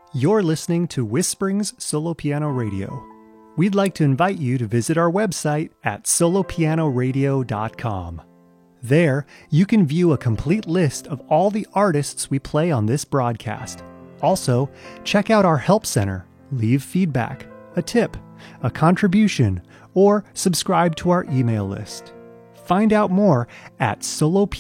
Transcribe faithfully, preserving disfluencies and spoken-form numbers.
You're listening to Whisperings Solo Piano Radio. We'd like to invite you to visit our website at solo piano radio dot com. There, you can view a complete list of all the artists we play on this broadcast. Also, check out our Help Center, leave feedback, a tip, a contribution, or subscribe to our email list. Find out more at solo